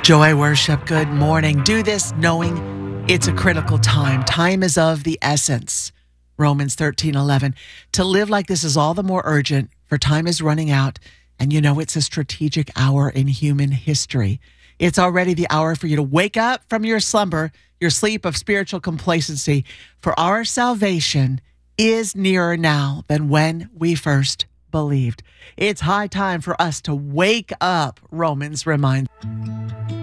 Joy worship, good morning. Do this knowing it's a critical time. Time is of the essence. Romans 13:11. To live like this is all the more urgent, for time is running out, and you know it's a strategic hour in human history. It's already the hour for you to wake up from your slumber, your sleep of spiritual complacency, for our salvation is nearer now than when we first believed. It's high time for us to wake up, Romans reminds.